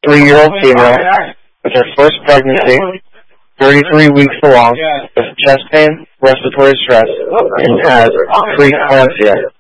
3-year-old female with her first pregnancy, 33 weeks along, with chest pain, respiratory distress, and has preeclampsia.